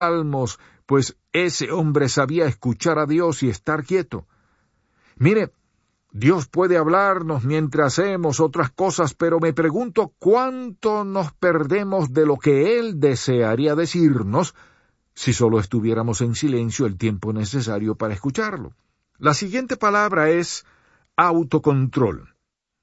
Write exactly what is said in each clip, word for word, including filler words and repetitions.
salmos, pues ese hombre sabía escuchar a Dios y estar quieto. Mire, Dios puede hablarnos mientras hacemos otras cosas, pero me pregunto cuánto nos perdemos de lo que Él desearía decirnos si solo estuviéramos en silencio el tiempo necesario para escucharlo. La siguiente palabra es autocontrol.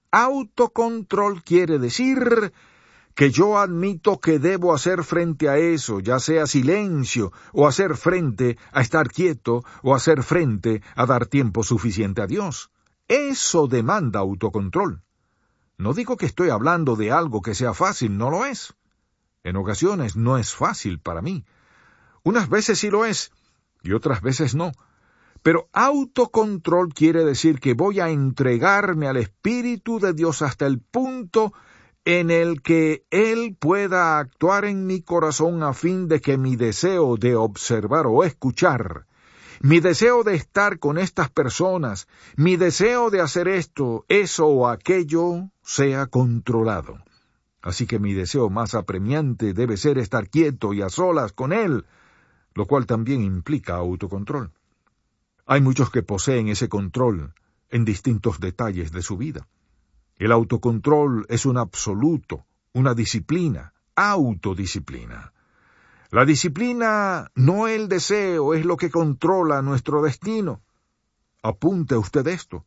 Autocontrol quiere decir que yo admito que debo hacer frente a eso, ya sea silencio, o hacer frente a estar quieto, o hacer frente a dar tiempo suficiente a Dios. Eso demanda autocontrol. No digo que estoy hablando de algo que sea fácil, no lo es. En ocasiones no es fácil para mí. Unas veces sí lo es, y otras veces no. Pero autocontrol quiere decir que voy a entregarme al Espíritu de Dios hasta el punto en el que Él pueda actuar en mi corazón a fin de que mi deseo de observar o escuchar, mi deseo de estar con estas personas, mi deseo de hacer esto, eso o aquello, sea controlado. Así que mi deseo más apremiante debe ser estar quieto y a solas con Él, lo cual también implica autocontrol. Hay muchos que poseen ese control en distintos detalles de su vida. El autocontrol es un absoluto, una disciplina, autodisciplina. La disciplina, no el deseo, es lo que controla nuestro destino. Apunte usted esto.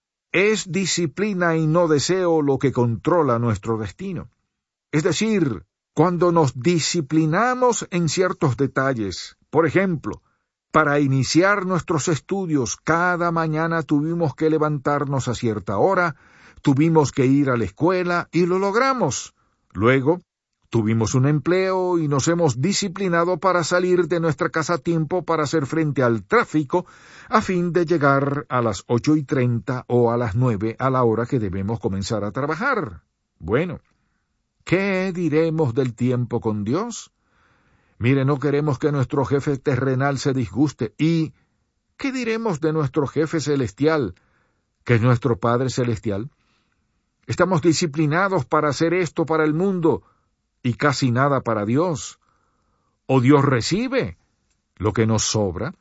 Es disciplina y no deseo lo que controla nuestro destino. Es decir, cuando nos disciplinamos en ciertos detalles, por ejemplo, para iniciar nuestros estudios, cada mañana tuvimos que levantarnos a cierta hora, tuvimos que ir a la escuela y lo logramos. Luego, tuvimos un empleo y nos hemos disciplinado para salir de nuestra casa a tiempo para hacer frente al tráfico a fin de llegar a las ocho y treinta o a las nueve a la hora que debemos comenzar a trabajar. Bueno, ¿qué diremos del tiempo con Dios? Mire, no queremos que nuestro jefe terrenal se disguste. ¿Y qué diremos de nuestro jefe celestial, que es nuestro Padre celestial? Estamos disciplinados para hacer esto para el mundo y casi nada para Dios. ¿O Dios recibe lo que nos sobra?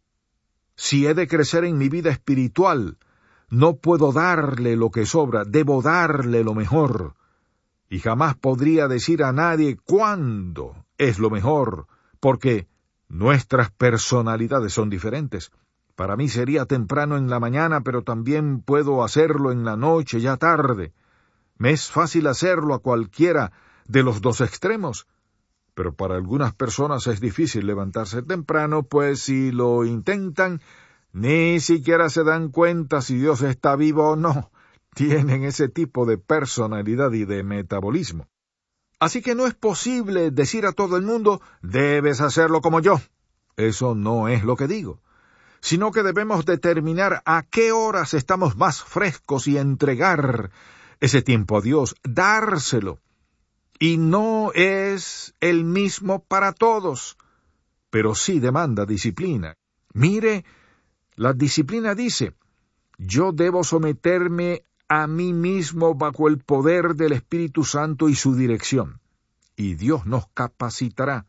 Si he de crecer en mi vida espiritual, no puedo darle lo que sobra, debo darle lo mejor. Y jamás podría decir a nadie cuándo es lo mejor, porque nuestras personalidades son diferentes. Para mí sería temprano en la mañana, pero también puedo hacerlo en la noche, ya tarde. Me es fácil hacerlo a cualquiera de los dos extremos, pero para algunas personas es difícil levantarse temprano, pues si lo intentan, ni siquiera se dan cuenta si Dios está vivo o no. Tienen ese tipo de personalidad y de metabolismo. Así que no es posible decir a todo el mundo, debes hacerlo como yo. Eso no es lo que digo, sino que debemos determinar a qué horas estamos más frescos y entregar ese tiempo a Dios, dárselo. Y no es el mismo para todos, pero sí demanda disciplina. Mire, la disciplina dice, yo debo someterme a mí mismo bajo el poder del Espíritu Santo y su dirección, y Dios nos capacitará.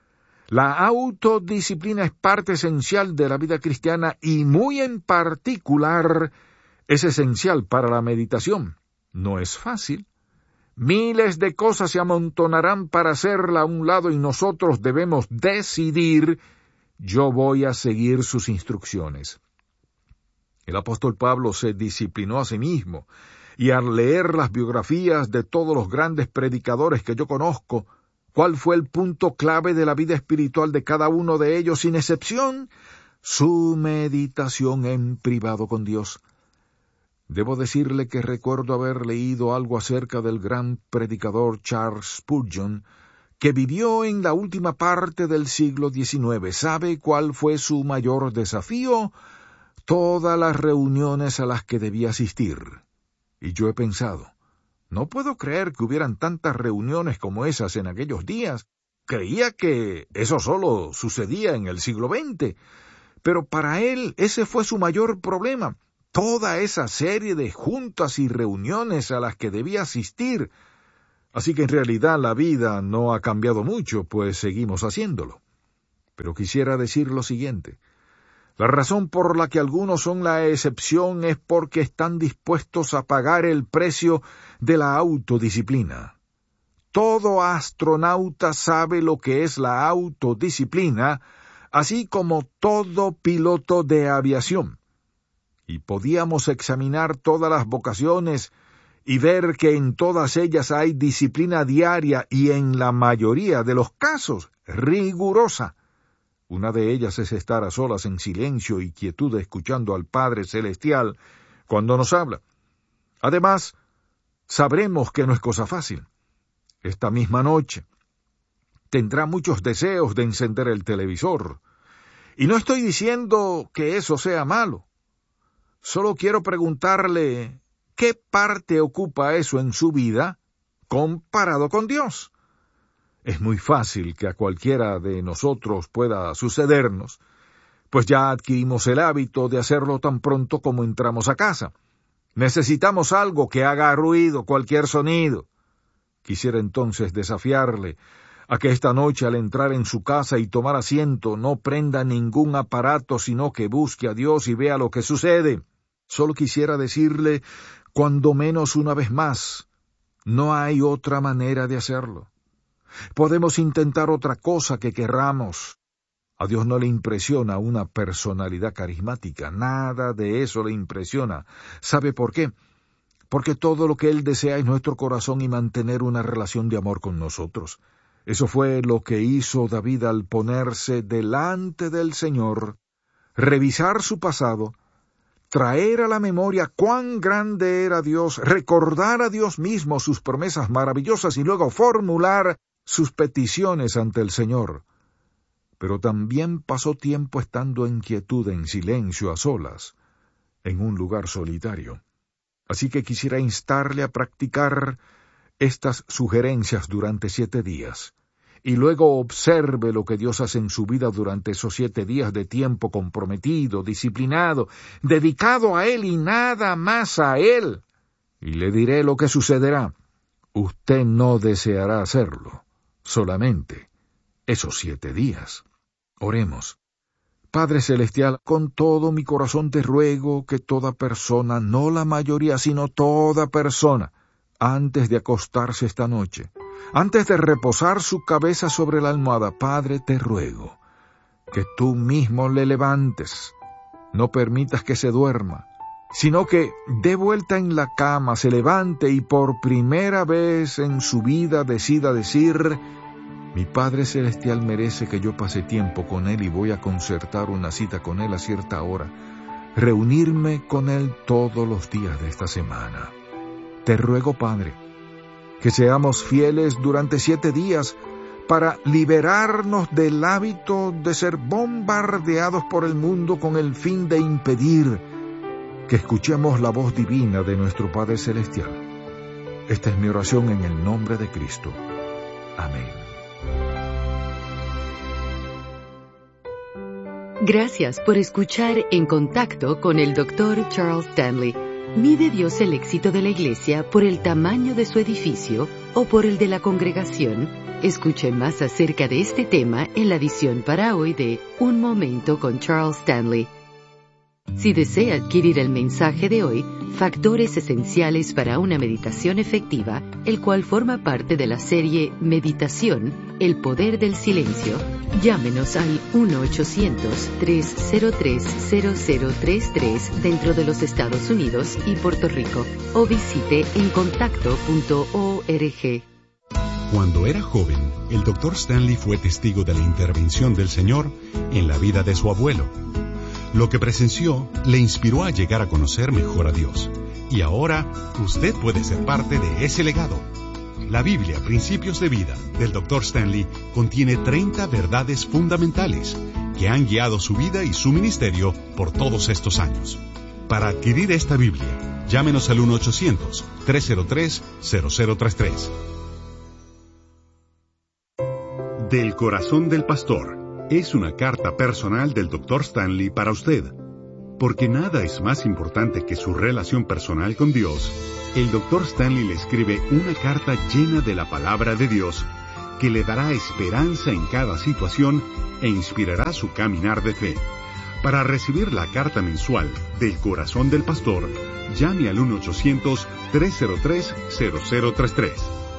La autodisciplina es parte esencial de la vida cristiana y muy en particular es esencial para la meditación. No es fácil. Miles de cosas se amontonarán para hacerla a un lado y nosotros debemos decidir, yo voy a seguir sus instrucciones. El apóstol Pablo se disciplinó a sí mismo, y al leer las biografías de todos los grandes predicadores que yo conozco, ¿cuál fue el punto clave de la vida espiritual de cada uno de ellos sin excepción? Su meditación en privado con Dios. Debo decirle que recuerdo haber leído algo acerca del gran predicador Charles Spurgeon, que vivió en la última parte del siglo diecinueve. ¿Sabe cuál fue su mayor desafío? Todas las reuniones a las que debía asistir. Y yo he pensado, no puedo creer que hubieran tantas reuniones como esas en aquellos días. Creía que eso solo sucedía en el siglo veinte. Pero para él ese fue su mayor problema. Toda esa serie de juntas y reuniones a las que debía asistir. Así que en realidad la vida no ha cambiado mucho, pues seguimos haciéndolo. Pero quisiera decir lo siguiente. La razón por la que algunos son la excepción es porque están dispuestos a pagar el precio de la autodisciplina. Todo astronauta sabe lo que es la autodisciplina, así como todo piloto de aviación. Y podíamos examinar todas las vocaciones y ver que en todas ellas hay disciplina diaria y en la mayoría de los casos rigurosa. Una de ellas es estar a solas en silencio y quietud escuchando al Padre Celestial cuando nos habla. Además, sabremos que no es cosa fácil. Esta misma noche tendrá muchos deseos de encender el televisor. Y no estoy diciendo que eso sea malo. Solo quiero preguntarle, ¿qué parte ocupa eso en su vida comparado con Dios? Es muy fácil que a cualquiera de nosotros pueda sucedernos, pues ya adquirimos el hábito de hacerlo tan pronto como entramos a casa. Necesitamos algo que haga ruido, cualquier sonido. Quisiera entonces desafiarle a que esta noche al entrar en su casa y tomar asiento no prenda ningún aparato, sino que busque a Dios y vea lo que sucede. Solo quisiera decirle, cuando menos una vez más, no hay otra manera de hacerlo. Podemos intentar otra cosa que querramos. A Dios no le impresiona una personalidad carismática, nada de eso le impresiona. ¿Sabe por qué? Porque todo lo que Él desea es nuestro corazón y mantener una relación de amor con nosotros. Eso fue lo que hizo David al ponerse delante del Señor, revisar su pasado, traer a la memoria cuán grande era Dios, recordar a Dios mismo sus promesas maravillosas y luego formular sus peticiones ante el Señor. Pero también pasó tiempo estando en quietud, en silencio, a solas, en un lugar solitario. Así que quisiera instarle a practicar estas sugerencias durante siete días, y luego observe lo que Dios hace en su vida durante esos siete días de tiempo comprometido, disciplinado, dedicado a Él y nada más a Él. Y le diré lo que sucederá. Usted no deseará hacerlo. Solamente esos siete días. Oremos. Padre Celestial, con todo mi corazón te ruego que toda persona, no la mayoría, sino toda persona, antes de acostarse esta noche, antes de reposar su cabeza sobre la almohada, Padre, te ruego que tú mismo le levantes, no permitas que se duerma, sino que de vuelta en la cama se levante y por primera vez en su vida decida decir: mi Padre Celestial merece que yo pase tiempo con Él y voy a concertar una cita con Él a cierta hora, reunirme con Él todos los días de esta semana. Te ruego, Padre, que seamos fieles durante siete días para liberarnos del hábito de ser bombardeados por el mundo con el fin de impedir que escuchemos la voz divina de nuestro Padre Celestial. Esta es mi oración en el nombre de Cristo. Amén. Gracias por escuchar En Contacto con el doctor Charles Stanley. ¿Mide Dios el éxito de la iglesia por el tamaño de su edificio o por el de la congregación? Escuche más acerca de este tema en la edición para hoy de Un Momento con Charles Stanley. Si desea adquirir el mensaje de hoy, Factores Esenciales para una Meditación Efectiva, el cual forma parte de la serie Meditación, el Poder del Silencio, llámenos al uno ochocientos, tres cero tres, cero cero tres tres dentro de los Estados Unidos y Puerto Rico, o visite en contacto punto org. Cuando era joven, el doctor Stanley fue testigo de la intervención del Señor en la vida de su abuelo. Lo que presenció le inspiró a llegar a conocer mejor a Dios. Y ahora, usted puede ser parte de ese legado. La Biblia, Principios de Vida, del doctor Stanley, contiene treinta verdades fundamentales que han guiado su vida y su ministerio por todos estos años. Para adquirir esta Biblia, llámenos al uno ochocientos, tres cero tres, cero cero tres tres. Del corazón del pastor. Es una carta personal del doctor Stanley para usted. Porque nada es más importante que su relación personal con Dios, el doctor Stanley le escribe una carta llena de la palabra de Dios que le dará esperanza en cada situación e inspirará su caminar de fe. Para recibir la carta mensual del Corazón del Pastor, llame al uno ochocientos, tres cero tres, cero cero tres tres.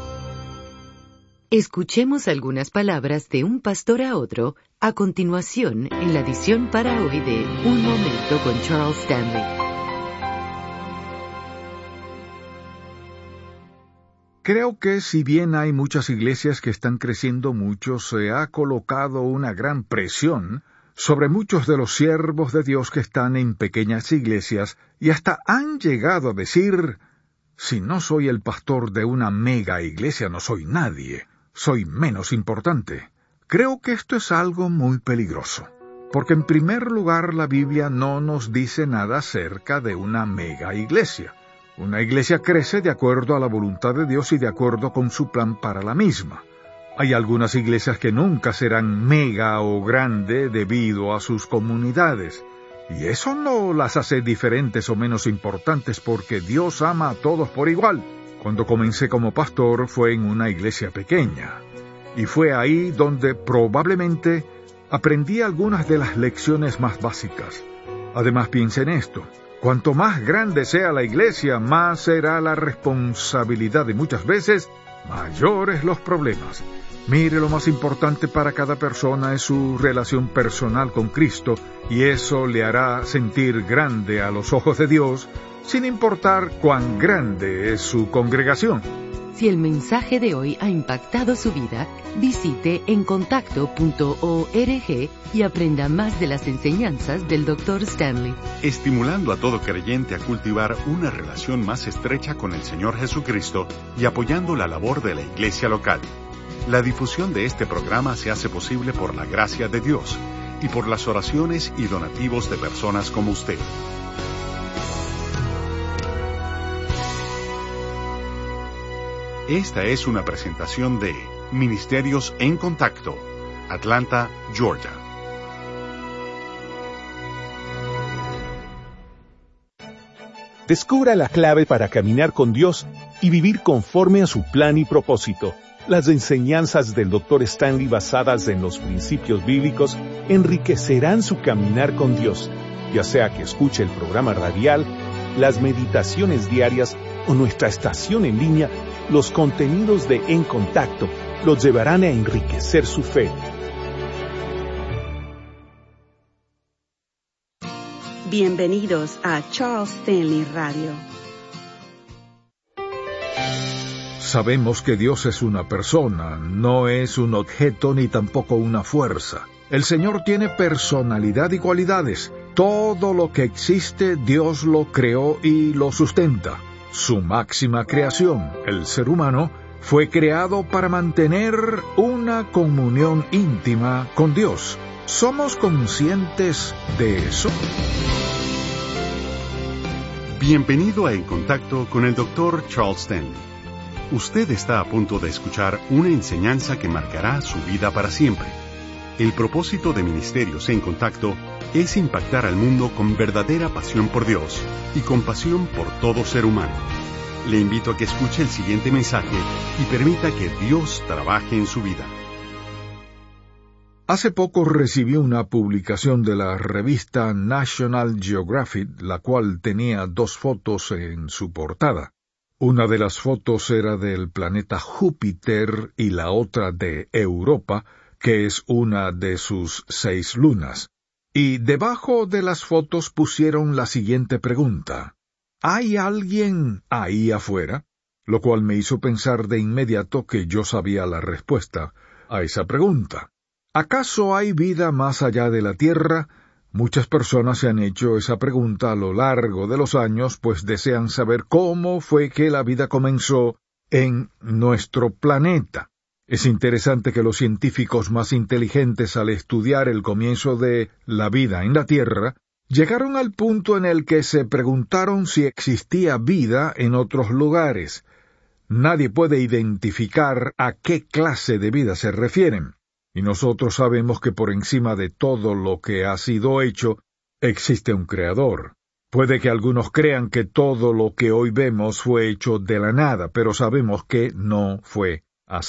Escuchemos algunas palabras de un pastor a otro a continuación en la edición para hoy de Un Momento con Charles Stanley. Creo que si bien hay muchas iglesias que están creciendo mucho, se ha colocado una gran presión sobre muchos de los siervos de Dios que están en pequeñas iglesias y hasta han llegado a decir, si no soy el pastor de una mega iglesia no soy nadie, soy menos importante. Creo que esto es algo muy peligroso, porque en primer lugar la Biblia no nos dice nada acerca de una mega iglesia. Una iglesia crece de acuerdo a la voluntad de Dios y de acuerdo con su plan para la misma. Hay algunas iglesias que nunca serán mega o grande debido a sus comunidades. Y eso no las hace diferentes o menos importantes porque Dios ama a todos por igual. Cuando comencé como pastor fue en una iglesia pequeña. Y fue ahí donde probablemente aprendí algunas de las lecciones más básicas. Además piensa en esto. Cuanto más grande sea la iglesia, más será la responsabilidad y muchas veces mayores los problemas. Mire, lo más importante para cada persona es su relación personal con Cristo, y eso le hará sentir grande a los ojos de Dios, sin importar cuán grande es su congregación. Si el mensaje de hoy ha impactado su vida, visite en contacto punto org y aprenda más de las enseñanzas del doctor Stanley. Estimulando a todo creyente a cultivar una relación más estrecha con el Señor Jesucristo y apoyando la labor de la iglesia local. La difusión de este programa se hace posible por la gracia de Dios y por las oraciones y donativos de personas como usted. Esta es una presentación de Ministerios en Contacto, Atlanta, Georgia. Descubra la clave para caminar con Dios y vivir conforme a su plan y propósito. Las enseñanzas del doctor Stanley basadas en los principios bíblicos enriquecerán su caminar con Dios, ya sea que escuche el programa radial, las meditaciones diarias o nuestra estación en línea. Los contenidos de En Contacto los llevarán a enriquecer su fe. Bienvenidos a Charles Stanley Radio. Sabemos que Dios es una persona, no es un objeto ni tampoco una fuerza. El Señor tiene personalidad y cualidades. Todo lo que existe, Dios lo creó y lo sustenta. Su máxima creación, el ser humano, fue creado para mantener una comunión íntima con Dios. ¿Somos conscientes de eso? Bienvenido a En Contacto con el doctor Charles Stanley. Usted está a punto de escuchar una enseñanza que marcará su vida para siempre. El propósito de Ministerios en Contacto es impactar al mundo con verdadera pasión por Dios y compasión por todo ser humano. Le invito a que escuche el siguiente mensaje y permita que Dios trabaje en su vida. Hace poco recibí una publicación de la revista National Geographic, la cual tenía dos fotos en su portada. Una de las fotos era del planeta Júpiter y la otra de Europa, que es una de sus seis lunas. Y debajo de las fotos pusieron la siguiente pregunta. ¿Hay alguien ahí afuera? Lo cual me hizo pensar de inmediato que yo sabía la respuesta a esa pregunta. ¿Acaso hay vida más allá de la Tierra? Muchas personas se han hecho esa pregunta a lo largo de los años, pues desean saber cómo fue que la vida comenzó en nuestro planeta. Es interesante que los científicos más inteligentes, al estudiar el comienzo de la vida en la Tierra, llegaron al punto en el que se preguntaron si existía vida en otros lugares. Nadie puede identificar a qué clase de vida se refieren, y nosotros sabemos que por encima de todo lo que ha sido hecho, existe un creador. Puede que algunos crean que todo lo que hoy vemos fue hecho de la nada, pero sabemos que no fue así.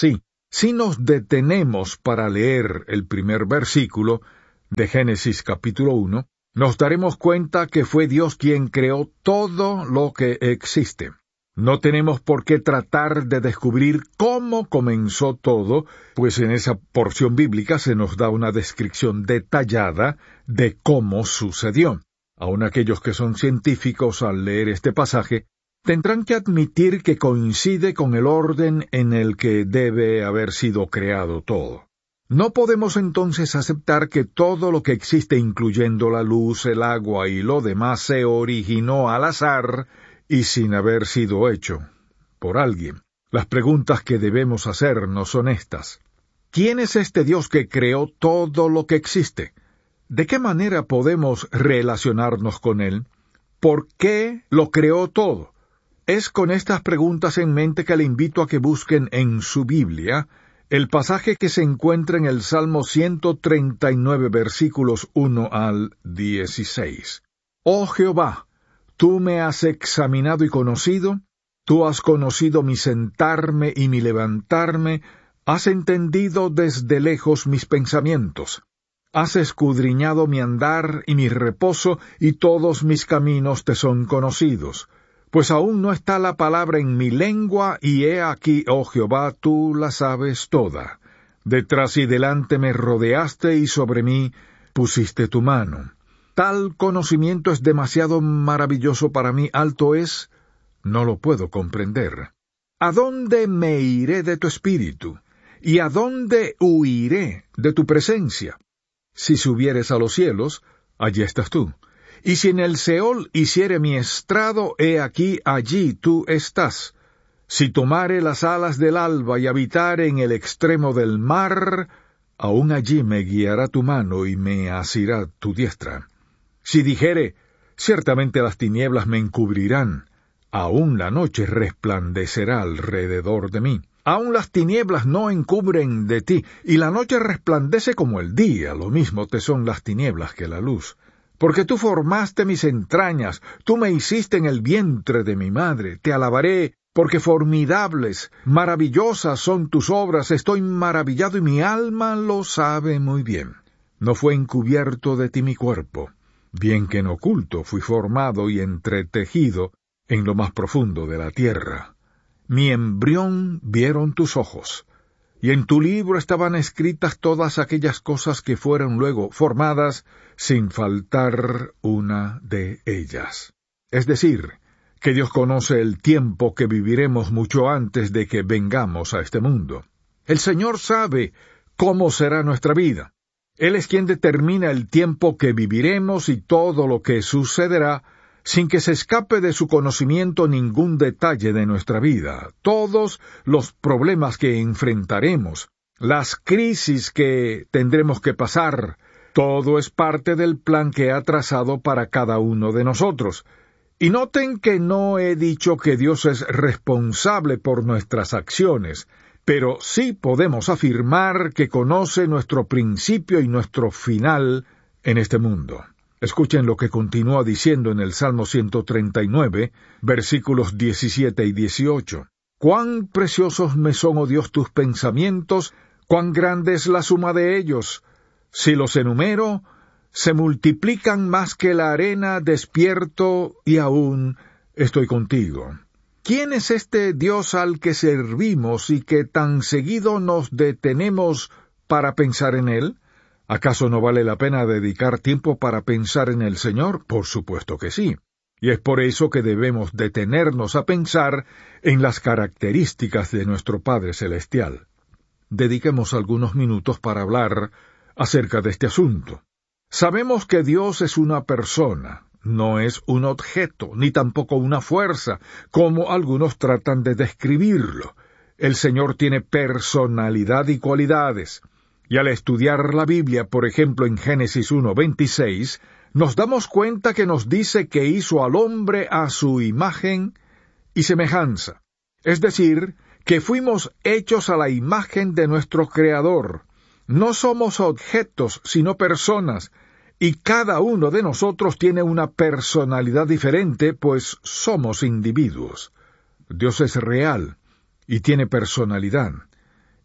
Si nos detenemos para leer el primer versículo de Génesis capítulo uno, nos daremos cuenta que fue Dios quien creó todo lo que existe. No tenemos por qué tratar de descubrir cómo comenzó todo, pues en esa porción bíblica se nos da una descripción detallada de cómo sucedió. Aun aquellos que son científicos al leer este pasaje tendrán que admitir que coincide con el orden en el que debe haber sido creado todo. No podemos entonces aceptar que todo lo que existe, incluyendo la luz, el agua y lo demás, se originó al azar y sin haber sido hecho por alguien. Las preguntas que debemos hacernos son estas. ¿Quién es este Dios que creó todo lo que existe? ¿De qué manera podemos relacionarnos con Él? ¿Por qué lo creó todo? Es con estas preguntas en mente que le invito a que busquen en su Biblia el pasaje que se encuentra en el Salmo ciento treinta y nueve, versículos uno al dieciséis. Oh Jehová, tú me has examinado y conocido, tú has conocido mi sentarme y mi levantarme, has entendido desde lejos mis pensamientos. Has escudriñado mi andar y mi reposo, y todos mis caminos te son conocidos. Pues aún no está la palabra en mi lengua, y he aquí, oh Jehová, tú la sabes toda. Detrás y delante me rodeaste, y sobre mí pusiste tu mano. Tal conocimiento es demasiado maravilloso para mí, alto es, no lo puedo comprender. ¿A dónde me iré de tu espíritu? ¿Y a dónde huiré de tu presencia? Si subieres a los cielos, allí estás tú. Y si en el Seol hiciere mi estrado, he aquí, allí tú estás. Si tomare las alas del alba y habitare en el extremo del mar, aún allí me guiará tu mano y me asirá tu diestra. Si dijere, ciertamente las tinieblas me encubrirán, aún la noche resplandecerá alrededor de mí. Aún las tinieblas no encubren de ti, y la noche resplandece como el día, lo mismo te son las tinieblas que la luz. Porque tú formaste mis entrañas, tú me hiciste en el vientre de mi madre, te alabaré, porque formidables, maravillosas son tus obras, estoy maravillado y mi alma lo sabe muy bien. No fue encubierto de ti mi cuerpo, bien que en oculto fui formado y entretejido en lo más profundo de la tierra. Mi embrión vieron tus ojos, y en tu libro estaban escritas todas aquellas cosas que fueron luego formadas, sin faltar una de ellas. Es decir, que Dios conoce el tiempo que viviremos mucho antes de que vengamos a este mundo. El Señor sabe cómo será nuestra vida. Él es quien determina el tiempo que viviremos y todo lo que sucederá, sin que se escape de su conocimiento ningún detalle de nuestra vida. Todos los problemas que enfrentaremos, las crisis que tendremos que pasar, todo es parte del plan que ha trazado para cada uno de nosotros. Y noten que no he dicho que Dios es responsable por nuestras acciones, pero sí podemos afirmar que conoce nuestro principio y nuestro final en este mundo. Escuchen lo que continúa diciendo en el Salmo ciento treinta y nueve, versículos diecisiete y dieciocho. Cuán preciosos me son, oh Dios, tus pensamientos, cuán grande es la suma de ellos. Si los enumero, se multiplican más que la arena, despierto y aún estoy contigo. ¿Quién es este Dios al que servimos y que tan seguido nos detenemos para pensar en Él? ¿Acaso no vale la pena dedicar tiempo para pensar en el Señor? Por supuesto que sí. Y es por eso que debemos detenernos a pensar en las características de nuestro Padre Celestial. Dediquemos algunos minutos para hablar acerca de este asunto. Sabemos que Dios es una persona, no es un objeto, ni tampoco una fuerza, como algunos tratan de describirlo. El Señor tiene personalidad y cualidades. Y al estudiar la Biblia, por ejemplo en Génesis uno veintiséis, nos damos cuenta que nos dice que hizo al hombre a su imagen y semejanza. Es decir, que fuimos hechos a la imagen de nuestro Creador. No somos objetos, sino personas, y cada uno de nosotros tiene una personalidad diferente, pues somos individuos. Dios es real y tiene personalidad.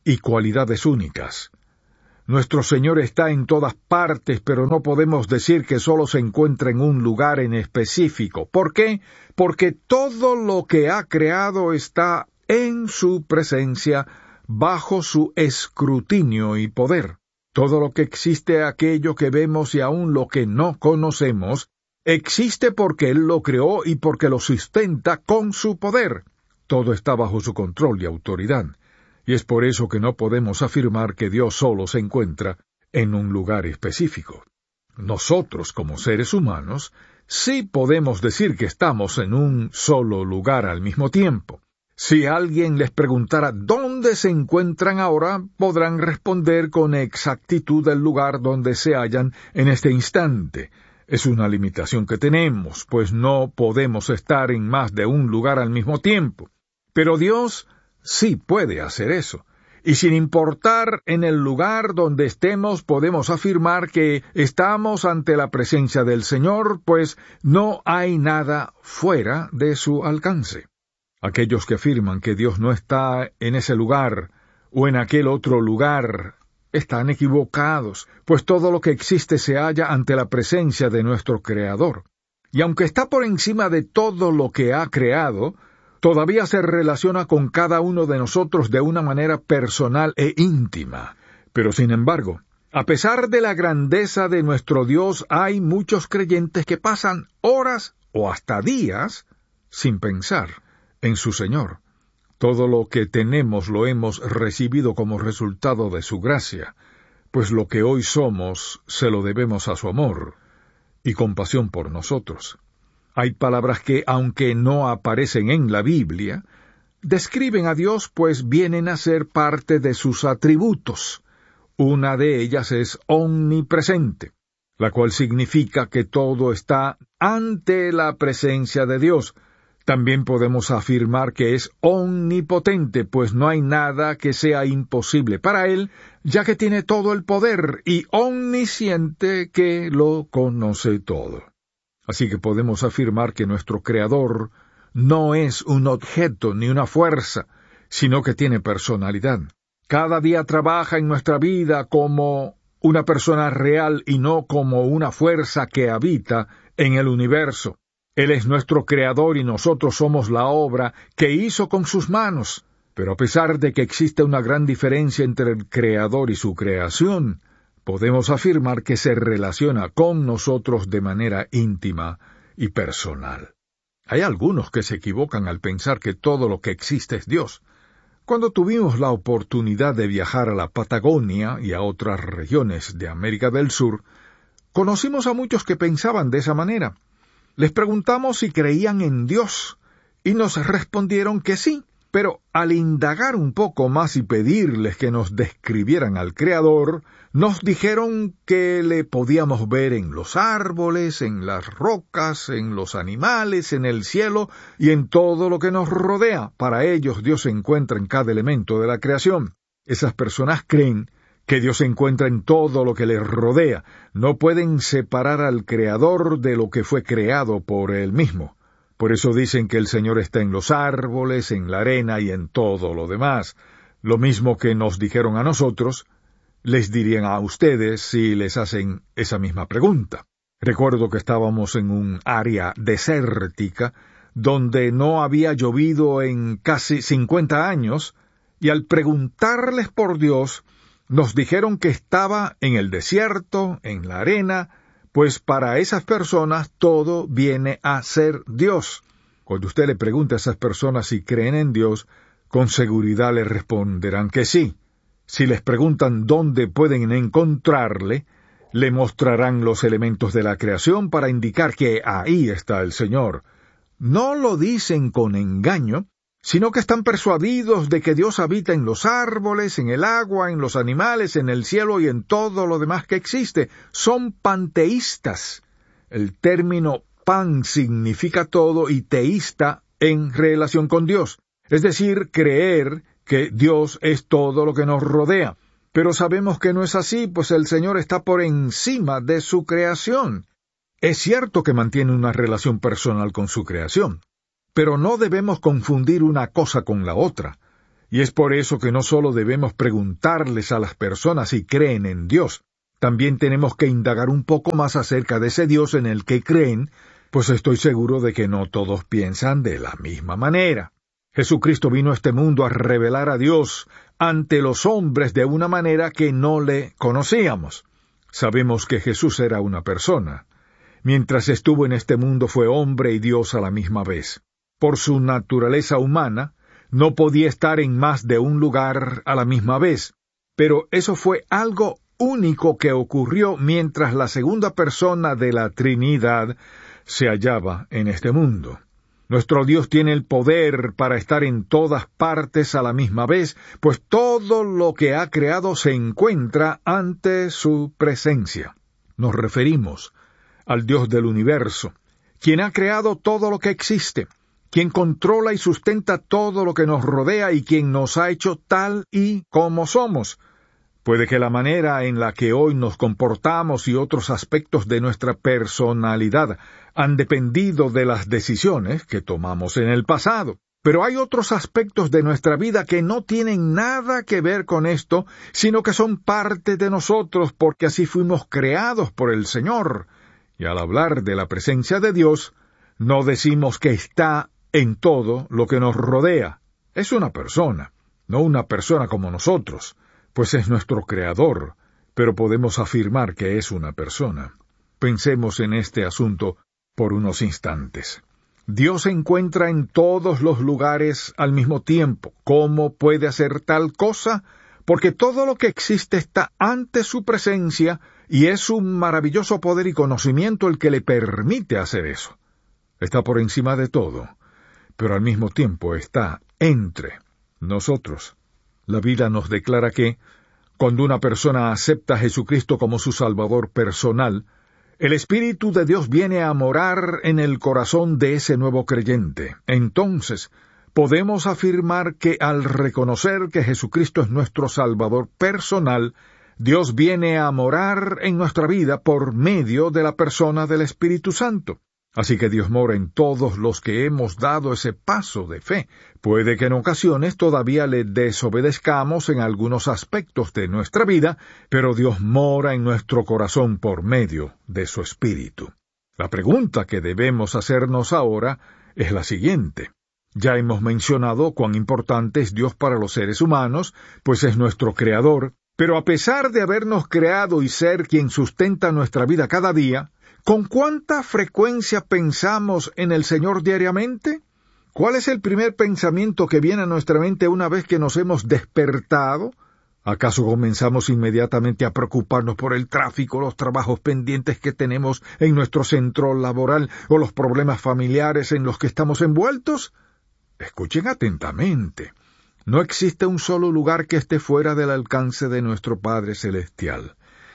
y cualidades únicas. Nuestro Señor está en todas partes, pero no podemos decir que solo se encuentra en un lugar en específico. ¿Por qué? Porque todo lo que ha creado está en su presencia, bajo su escrutinio y poder. Todo lo que existe, aquello que vemos y aun lo que no conocemos, existe porque Él lo creó y porque lo sustenta con su poder. Todo está bajo su control y autoridad. Y es por eso que no podemos afirmar que Dios solo se encuentra en un lugar específico. Nosotros, como seres humanos, sí podemos decir que estamos en un solo lugar al mismo tiempo. Si alguien les preguntara dónde se encuentran ahora, podrán responder con exactitud el lugar donde se hallan en este instante. Es una limitación que tenemos, pues no podemos estar en más de un lugar al mismo tiempo. Pero Dios sí puede hacer eso. Y sin importar en el lugar donde estemos, podemos afirmar que estamos ante la presencia del Señor, pues no hay nada fuera de su alcance. Aquellos que afirman que Dios no está en ese lugar o en aquel otro lugar están equivocados, pues todo lo que existe se halla ante la presencia de nuestro Creador. Y aunque está por encima de todo lo que ha creado, todavía se relaciona con cada uno de nosotros de una manera personal e íntima. Pero sin embargo, a pesar de la grandeza de nuestro Dios, hay muchos creyentes que pasan horas o hasta días sin pensar en su Señor. Todo lo que tenemos lo hemos recibido como resultado de su gracia, pues lo que hoy somos se lo debemos a su amor y compasión por nosotros. Hay palabras que, aunque no aparecen en la Biblia, describen a Dios, pues vienen a ser parte de sus atributos. Una de ellas es omnipresente, la cual significa que todo está ante la presencia de Dios. También podemos afirmar que es omnipotente, pues no hay nada que sea imposible para Él, ya que tiene todo el poder, y omnisciente, que lo conoce todo. Así que podemos afirmar que nuestro Creador no es un objeto ni una fuerza, sino que tiene personalidad. Cada día trabaja en nuestra vida como una persona real y no como una fuerza que habita en el universo. Él es nuestro Creador y nosotros somos la obra que hizo con sus manos. Pero a pesar de que existe una gran diferencia entre el Creador y su creación, podemos afirmar que se relaciona con nosotros de manera íntima y personal. Hay algunos que se equivocan al pensar que todo lo que existe es Dios. Cuando tuvimos la oportunidad de viajar a la Patagonia y a otras regiones de América del Sur, conocimos a muchos que pensaban de esa manera. Les preguntamos si creían en Dios, y nos respondieron que sí, pero al indagar un poco más y pedirles que nos describieran al Creador, nos dijeron que le podíamos ver en los árboles, en las rocas, en los animales, en el cielo y en todo lo que nos rodea. Para ellos Dios se encuentra en cada elemento de la creación. Esas personas creen que Dios se encuentra en todo lo que les rodea. No pueden separar al Creador de lo que fue creado por Él mismo. Por eso dicen que el Señor está en los árboles, en la arena y en todo lo demás. Lo mismo que nos dijeron a nosotros, les dirían a ustedes si les hacen esa misma pregunta. Recuerdo que estábamos en un área desértica, donde no había llovido en casi cincuenta años, y al preguntarles por Dios, nos dijeron que estaba en el desierto, en la arena, pues para esas personas todo viene a ser Dios. Cuando usted le pregunte a esas personas si creen en Dios, con seguridad le responderán que sí. Si les preguntan dónde pueden encontrarle, le mostrarán los elementos de la creación para indicar que ahí está el Señor. No lo dicen con engaño, sino que están persuadidos de que Dios habita en los árboles, en el agua, en los animales, en el cielo y en todo lo demás que existe. Son panteístas. El término pan significa todo y teísta en relación con Dios. Es decir, creer que Dios es todo lo que nos rodea. Pero sabemos que no es así, pues el Señor está por encima de su creación. Es cierto que mantiene una relación personal con su creación, pero no debemos confundir una cosa con la otra. Y es por eso que no solo debemos preguntarles a las personas si creen en Dios, también tenemos que indagar un poco más acerca de ese Dios en el que creen, pues estoy seguro de que no todos piensan de la misma manera. Jesucristo vino a este mundo a revelar a Dios ante los hombres de una manera que no le conocíamos. Sabemos que Jesús era una persona. Mientras estuvo en este mundo fue hombre y Dios a la misma vez. Por su naturaleza humana, no podía estar en más de un lugar a la misma vez, pero eso fue algo único que ocurrió mientras la segunda persona de la Trinidad se hallaba en este mundo. Nuestro Dios tiene el poder para estar en todas partes a la misma vez, pues todo lo que ha creado se encuentra ante su presencia. Nos referimos al Dios del universo, quien ha creado todo lo que existe, quien controla y sustenta todo lo que nos rodea y quien nos ha hecho tal y como somos. Puede que la manera en la que hoy nos comportamos y otros aspectos de nuestra personalidad han dependido de las decisiones que tomamos en el pasado. Pero hay otros aspectos de nuestra vida que no tienen nada que ver con esto, sino que son parte de nosotros porque así fuimos creados por el Señor. Y al hablar de la presencia de Dios, no decimos que está en todo lo que nos rodea. Es una persona, no una persona como nosotros, pues es nuestro Creador, pero podemos afirmar que es una persona. Pensemos en este asunto por unos instantes. Dios se encuentra en todos los lugares al mismo tiempo. ¿Cómo puede hacer tal cosa? Porque todo lo que existe está ante su presencia y es su maravilloso poder y conocimiento el que le permite hacer eso. Está por encima de todo, pero al mismo tiempo está entre nosotros. La Biblia nos declara que, cuando una persona acepta a Jesucristo como su Salvador personal, el Espíritu de Dios viene a morar en el corazón de ese nuevo creyente. Entonces, podemos afirmar que al reconocer que Jesucristo es nuestro Salvador personal, Dios viene a morar en nuestra vida por medio de la persona del Espíritu Santo. Así que Dios mora en todos los que hemos dado ese paso de fe. Puede que en ocasiones todavía le desobedezcamos en algunos aspectos de nuestra vida, pero Dios mora en nuestro corazón por medio de su Espíritu. La pregunta que debemos hacernos ahora es la siguiente. Ya hemos mencionado cuán importante es Dios para los seres humanos, pues es nuestro Creador, pero a pesar de habernos creado y ser quien sustenta nuestra vida cada día, ¿con cuánta frecuencia pensamos en el Señor diariamente? ¿Cuál es el primer pensamiento que viene a nuestra mente una vez que nos hemos despertado? ¿Acaso comenzamos inmediatamente a preocuparnos por el tráfico, los trabajos pendientes que tenemos en nuestro centro laboral o los problemas familiares en los que estamos envueltos? Escuchen atentamente. No existe un solo lugar que esté fuera del alcance de nuestro Padre Celestial.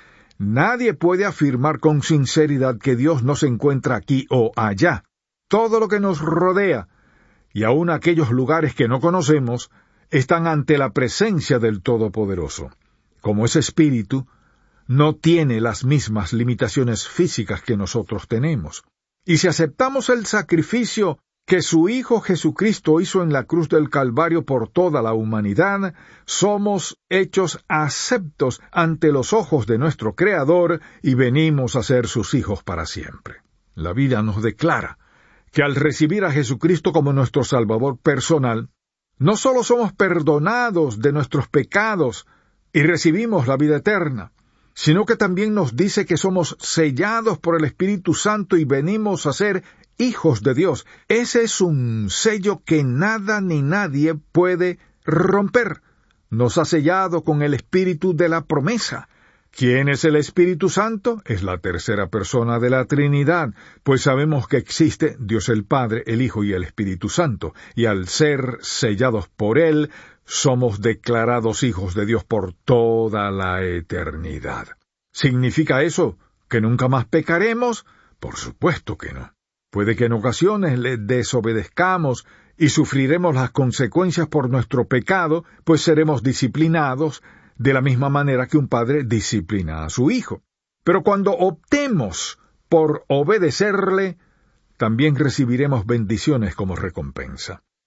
Nadie puede afirmar con sinceridad que Dios no se encuentra aquí o allá. Todo lo que nos rodea, y aun aquellos lugares que no conocemos, están ante la presencia del Todopoderoso. Como ese espíritu, no tiene las mismas limitaciones físicas que nosotros tenemos. Y si aceptamos el sacrificio que su Hijo Jesucristo hizo en la cruz del Calvario por toda la humanidad, somos hechos aceptos ante los ojos de nuestro Creador y venimos a ser sus hijos para siempre. La Biblia nos declara que al recibir a Jesucristo como nuestro Salvador personal, no solo somos perdonados de nuestros pecados y recibimos la vida eterna, sino que también nos dice que somos sellados por el Espíritu Santo y venimos a ser hijos de Dios. Ese es un sello que nada ni nadie puede romper. Nos ha sellado con el Espíritu de la promesa. ¿Quién es el Espíritu Santo? Es la tercera persona de la Trinidad, pues sabemos que existe Dios el Padre, el Hijo y el Espíritu Santo, y al ser sellados por Él, somos declarados hijos de Dios por toda la eternidad. ¿Significa eso que nunca más pecaremos? Por supuesto que no. Puede que en ocasiones le desobedezcamos y sufriremos las consecuencias por nuestro pecado, pues seremos disciplinados de la misma manera que un padre disciplina a su hijo. Pero cuando optemos por obedecerle, también recibiremos bendiciones como recompensa.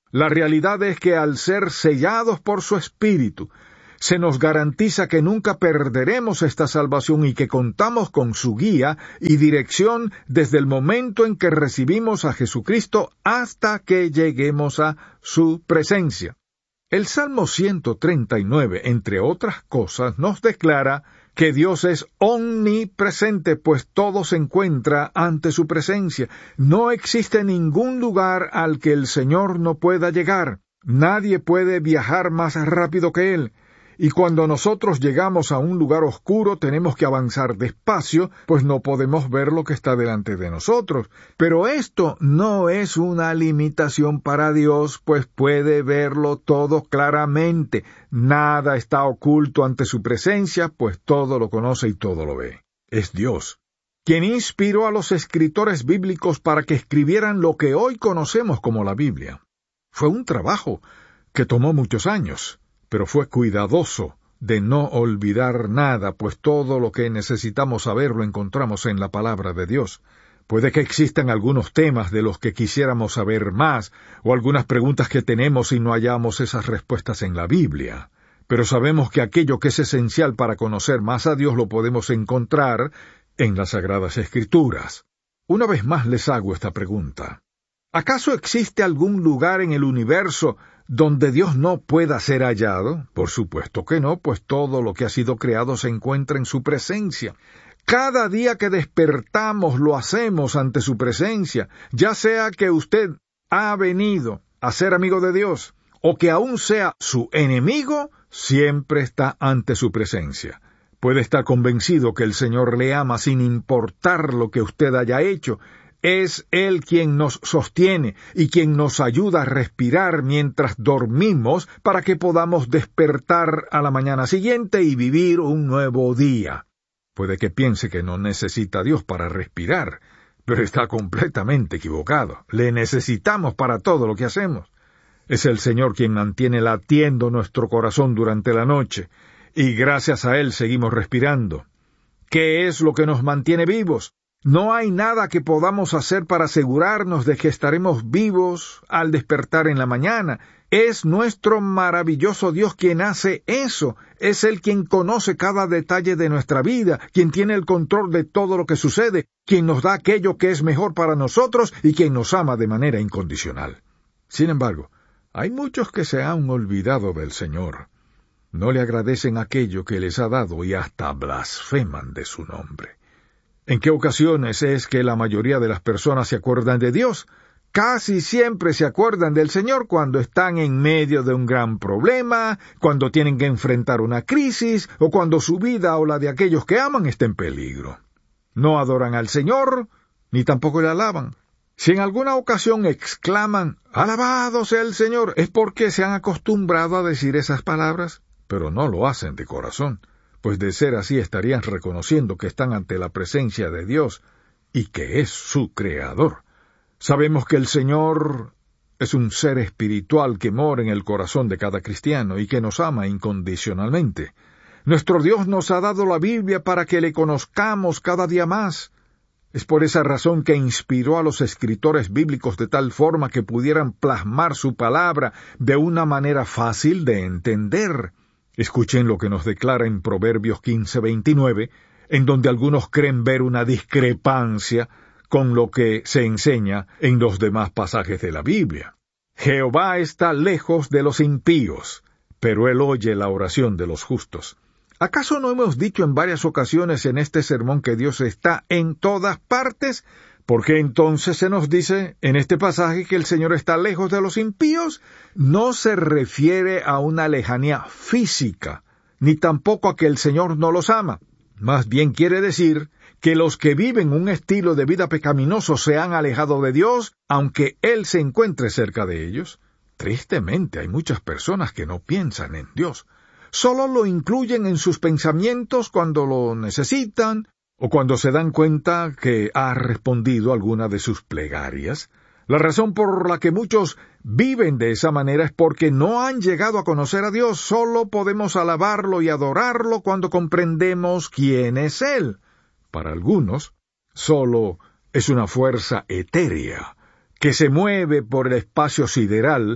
La realidad es que al ser sellados por su Espíritu, se nos garantiza que nunca perderemos esta salvación y que contamos con su guía y dirección desde el momento en que recibimos a Jesucristo hasta que lleguemos a su presencia. El Salmo ciento treinta y nueve, entre otras cosas, nos declara que Dios es omnipresente, pues todo se encuentra ante su presencia. No existe ningún lugar al que el Señor no pueda llegar. Nadie puede viajar más rápido que Él. Y cuando nosotros llegamos a un lugar oscuro tenemos que avanzar despacio, pues no podemos ver lo que está delante de nosotros. Pero esto no es una limitación para Dios, pues puede verlo todo claramente. Nada está oculto ante su presencia, pues todo lo conoce y todo lo ve. Es Dios quien inspiró a los escritores bíblicos para que escribieran lo que hoy conocemos como la Biblia. Fue un trabajo que tomó muchos años, pero fue cuidadoso de no olvidar nada, pues todo lo que necesitamos saber lo encontramos en la palabra de Dios. Puede que existan algunos temas de los que quisiéramos saber más, o algunas preguntas que tenemos y no hallamos esas respuestas en la Biblia. Pero sabemos que aquello que es esencial para conocer más a Dios lo podemos encontrar en las Sagradas Escrituras. Una vez más les hago esta pregunta. ¿Acaso existe algún lugar en el universo donde Dios no pueda ser hallado? Por supuesto que no, pues todo lo que ha sido creado se encuentra en su presencia. Cada día que despertamos lo hacemos ante su presencia, ya sea que usted ha venido a ser amigo de Dios, o que aún sea su enemigo, siempre está ante su presencia. Puede estar convencido que el Señor le ama sin importar lo que usted haya hecho. Es Él quien nos sostiene y quien nos ayuda a respirar mientras dormimos para que podamos despertar a la mañana siguiente y vivir un nuevo día. Puede que piense que no necesita a Dios para respirar, pero está completamente equivocado. Le necesitamos para todo lo que hacemos. Es el Señor quien mantiene latiendo nuestro corazón durante la noche, y gracias a Él seguimos respirando. ¿Qué es lo que nos mantiene vivos? No hay nada que podamos hacer para asegurarnos de que estaremos vivos al despertar en la mañana. Es nuestro maravilloso Dios quien hace eso. Es Él quien conoce cada detalle de nuestra vida, quien tiene el control de todo lo que sucede, quien nos da aquello que es mejor para nosotros y quien nos ama de manera incondicional. Sin embargo, hay muchos que se han olvidado del Señor. No le agradecen aquello que les ha dado y hasta blasfeman de su nombre. ¿En qué ocasiones es que la mayoría de las personas se acuerdan de Dios? Casi siempre se acuerdan del Señor cuando están en medio de un gran problema, cuando tienen que enfrentar una crisis, o cuando su vida o la de aquellos que aman está en peligro. No adoran al Señor, ni tampoco le alaban. Si en alguna ocasión exclaman, «Alabado sea el Señor», es porque se han acostumbrado a decir esas palabras, pero no lo hacen de corazón. Pues de ser así estarían reconociendo que están ante la presencia de Dios y que es su Creador. Sabemos que el Señor es un ser espiritual que mora en el corazón de cada cristiano y que nos ama incondicionalmente. Nuestro Dios nos ha dado la Biblia para que le conozcamos cada día más. Es por esa razón que inspiró a los escritores bíblicos de tal forma que pudieran plasmar su palabra de una manera fácil de entender. Escuchen lo que nos declara en Proverbios quince veintinueve, en donde algunos creen ver una discrepancia con lo que se enseña en los demás pasajes de la Biblia. Jehová está lejos de los impíos, pero Él oye la oración de los justos. ¿Acaso no hemos dicho en varias ocasiones en este sermón que Dios está en todas partes? ¿Por qué entonces se nos dice en este pasaje que el Señor está lejos de los impíos? No se refiere a una lejanía física, ni tampoco a que el Señor no los ama. Más bien quiere decir que los que viven un estilo de vida pecaminoso se han alejado de Dios, aunque Él se encuentre cerca de ellos. Tristemente hay muchas personas que no piensan en Dios. Solo lo incluyen en sus pensamientos cuando lo necesitan, o cuando se dan cuenta que ha respondido alguna de sus plegarias. La razón por la que muchos viven de esa manera es porque no han llegado a conocer a Dios. Solo podemos alabarlo y adorarlo cuando comprendemos quién es Él. Para algunos, solo es una fuerza etérea que se mueve por el espacio sideral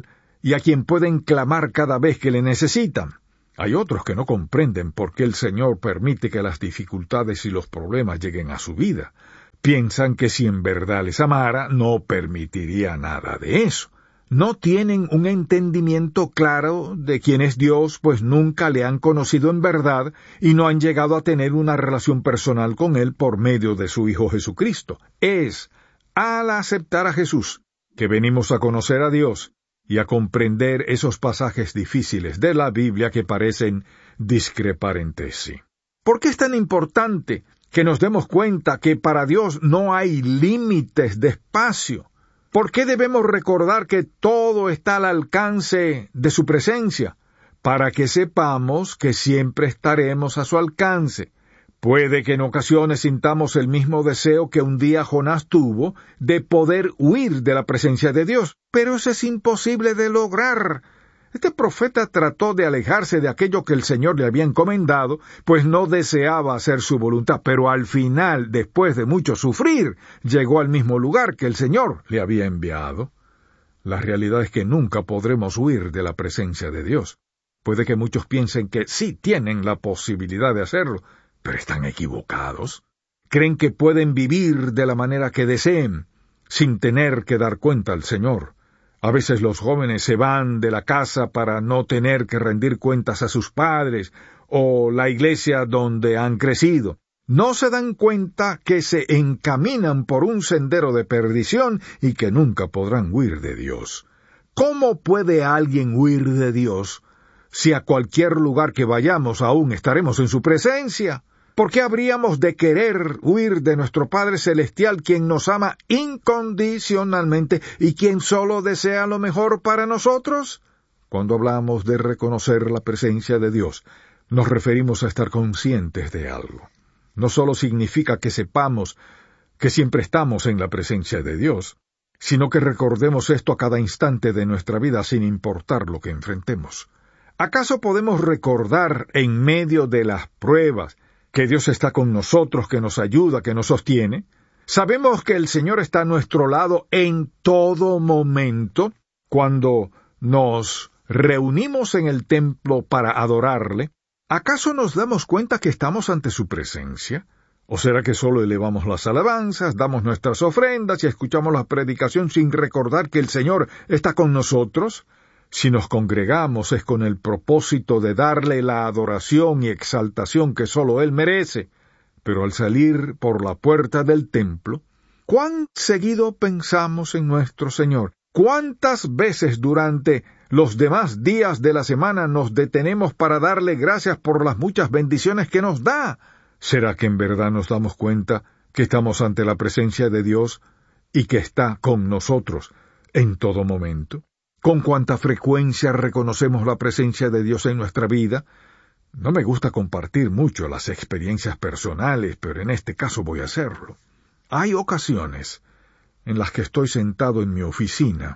y a quien pueden clamar cada vez que le necesitan. Hay otros que no comprenden por qué el Señor permite que las dificultades y los problemas lleguen a su vida. Piensan que si en verdad les amara, no permitiría nada de eso. No tienen un entendimiento claro de quién es Dios, pues nunca le han conocido en verdad y no han llegado a tener una relación personal con Él por medio de su Hijo Jesucristo. Es al aceptar a Jesús que venimos a conocer a Dios y a comprender esos pasajes difíciles de la Biblia que parecen discrepar entre sí. ¿Por qué es tan importante que nos demos cuenta que para Dios no hay límites de espacio? ¿Por qué debemos recordar que todo está al alcance de su presencia? Para que sepamos que siempre estaremos a su alcance. Puede que en ocasiones sintamos el mismo deseo que un día Jonás tuvo de poder huir de la presencia de Dios, pero eso es imposible de lograr. Este profeta trató de alejarse de aquello que el Señor le había encomendado, pues no deseaba hacer su voluntad, pero al final, después de mucho sufrir, llegó al mismo lugar que el Señor le había enviado. La realidad es que nunca podremos huir de la presencia de Dios. Puede que muchos piensen que sí tienen la posibilidad de hacerlo, pero están equivocados. Creen que pueden vivir de la manera que deseen, sin tener que dar cuenta al Señor. A veces los jóvenes se van de la casa para no tener que rendir cuentas a sus padres o la iglesia donde han crecido. No se dan cuenta que se encaminan por un sendero de perdición y que nunca podrán huir de Dios. ¿Cómo puede alguien huir de Dios si a cualquier lugar que vayamos aún estaremos en su presencia? ¿Por qué habríamos de querer huir de nuestro Padre Celestial, quien nos ama incondicionalmente y quien solo desea lo mejor para nosotros? Cuando hablamos de reconocer la presencia de Dios, nos referimos a estar conscientes de algo. No solo significa que sepamos que siempre estamos en la presencia de Dios, sino que recordemos esto a cada instante de nuestra vida sin importar lo que enfrentemos. ¿Acaso podemos recordar en medio de las pruebas que Dios está con nosotros, que nos ayuda, que nos sostiene? Sabemos que el Señor está a nuestro lado en todo momento. Cuando nos reunimos en el templo para adorarle, ¿acaso nos damos cuenta que estamos ante su presencia? ¿O será que solo elevamos las alabanzas, damos nuestras ofrendas y escuchamos la predicación sin recordar que el Señor está con nosotros? Si nos congregamos es con el propósito de darle la adoración y exaltación que solo Él merece, pero al salir por la puerta del templo, ¿cuán seguido pensamos en nuestro Señor? ¿Cuántas veces durante los demás días de la semana nos detenemos para darle gracias por las muchas bendiciones que nos da? ¿Será que en verdad nos damos cuenta que estamos ante la presencia de Dios y que está con nosotros en todo momento? ¿Con cuánta frecuencia reconocemos la presencia de Dios en nuestra vida? No me gusta compartir mucho las experiencias personales, pero en este caso voy a hacerlo. Hay ocasiones en las que estoy sentado en mi oficina,